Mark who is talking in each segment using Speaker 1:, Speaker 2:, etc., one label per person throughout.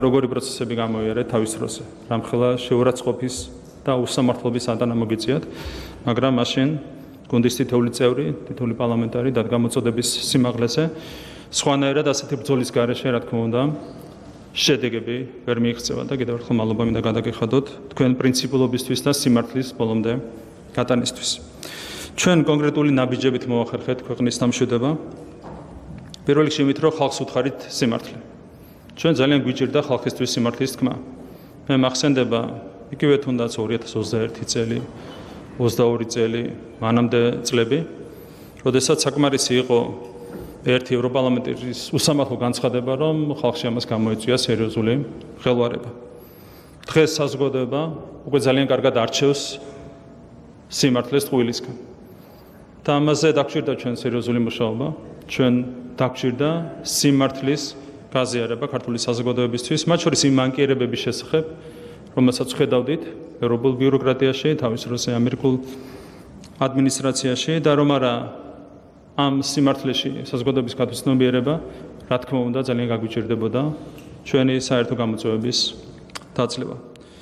Speaker 1: როგორი პროცესები გამოიარეთ თავის დროზე, რამხელა შეურაცხყოფის და უსამართლობის ადანა მოგიწიათ, მაგრამ მაშინ გუნდის თითოეული წევრი, თითოეული პარლამენტარი დადგა მოწოდების სიმაღლეზე, სხვანაირად ასეთი ბრძოლის გარეშე, რა თქმა უნდა, შედეგები ვერ მიიღწევა და კიდევ ერთხელ მადლობა მინდა გადაგეხადოთ თქვენ პრინციპულობისთვის და სიმართლის ბოლომდე გატანისთვის. ჩვენ კონკრეტული ნაბიჯებით მოვახერხეთ ქვეყნის დამშვიდობა. პირველ რიგში იმით, რომ ხალხს უთხარით სიმართლე. ჩვენ ძალიან გვიჭირდა ხალხისთვის სიმართლის თქმა. მე მახსენდება იგივე თუნდაც 2021 წელი, 22 წელი, მანამდე წლები, როდესაც საკმარისი იყო ერთი ევროპარლამენტის უსამართლო განცხადება, რომ ხალხში ამას გამოიწვია სერიოზული ხელვარება. დღეს საზოგადოება უკვე ძალიან კარგად არჩევს სიმართლეს ტყუილისგან. და ამაზე დაგჭირდა ჩვენ სერიოზული მუშაობა, ჩვენ დაგჭირდა სიმართლის გაზიარება ქართული საზოგადოებისთვის, მათ შორის იმ მანკიერებების შესახებ, რომელსაც ხედავდით ევროპულ ბიუროკრატიაში, თავის დროზე ამერიკულ ადმინისტრაციაში და რომ არა ამ სიმართლეში საზოგადოების გაცნობიერება, რა თქმა უნდა, ძალიან გაგვიჭირდებოდა ჩვენი საერთო გამოწვევების დაწლება.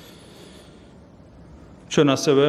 Speaker 1: ჩვენ ასევე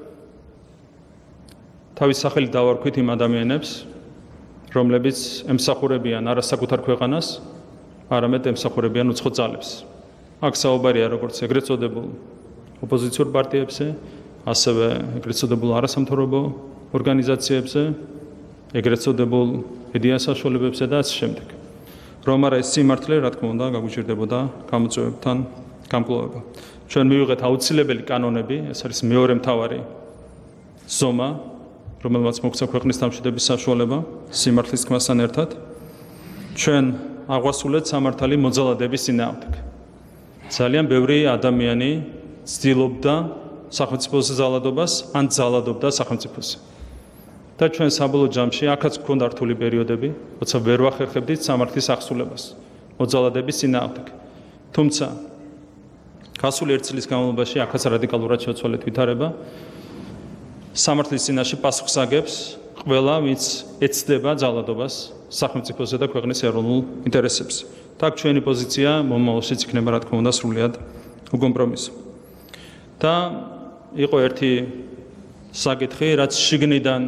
Speaker 1: თავის სახელით დავარქვით იმ ადამიანებს, რომლებიც ემსახურებიან არა საკუთარ ქვეყანას, არამედ ემსახურებიან უცხო ძალებს. აქ საუბარია როგორც ეგრეთ წოდებულ ოპოზიციურ პარტიებზე, ასევე ეგრეთ წოდებულ არასამთავრობო ორგანიზაციებზე, ეგრეთ წოდებულ მედია საშუალებებზე და ასე შემდეგ. რომ არა ეს სიმართლე, რა თქმა უნდა, გაგვიჭირდებოდა გამოწვევებთან გამკლავება. ჩვენ მივიღეთ აუცილებელი კანონები, ეს არის მეორე მთავარი ზომა, რომელმაც მოგცა ქვეყნის დამშვიდობის საშუალება სიმართლის თქმასთან ერთად. ჩვენ აღვასრულეთ სამართალი მოძალადების წინააღმდეგ. ძალიან ბევრი ადამიანი ცდილობდა სახელმწიფოზე ძალადობას, ან ძალადობდა სახელმწიფოზე. და ჩვენ საბოლოო ჯამში აქაც გქონდა რთული პერიოდები, როცა ვერ ვახერხებდით სამართლის აღსრულებას მოძალადების წინააღმდეგ. თუმცა გასული 1 წლის განმავლობაში აქაც რადიკალურად შეცვალეთ ვითარება. სამართლის წინაშე პასუხს აგებს ყველა, ვინც ეცდება ძალადობას სახელმწიფოზე და ქვეყნის ეროვნულ ინტერესებზე. და ჩვენი პოზიცია მომავალშიც იქნება, რა თქმა უნდა, სრულიად უკომპრომისო. და იყო ერთი საკითხი, რაც შიგნიდან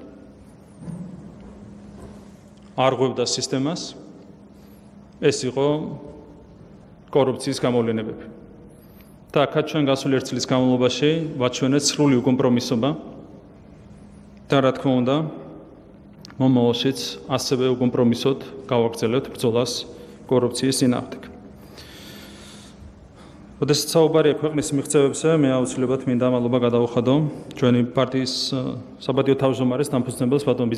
Speaker 1: არ ღვევდა სისტემას, ეს იყო კორუფციის გამოვლენებები. და აქაც ჩვენ გასული 1 წლის განმავლობაში ვაჩვენეთ სრული უკომპრომისობა და რა თქმა უნდა, მომავალშიც ასევე უკომპრომისოდ გავაგრძელებთ ბრძოლას კორუფციის წინააღმდეგ. როდესაც საუბარია ქვეყნის მიღწევებზე, მე აუცილებლად მინდა მადლობა გადავუხადო ჩვენი პარტიის საპატიო თავმჯდომარეს დამფუძნებელს ბატონ